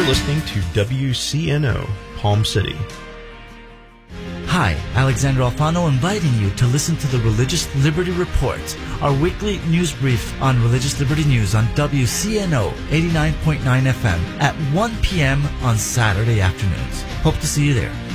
listening to WCNO, Palm City. Hi, Alexander Alfano inviting you to listen to the Religious Liberty Report, our weekly news brief on religious liberty news on WCNO 89.9 FM at 1 p.m. on Saturday afternoons. Hope to see you there.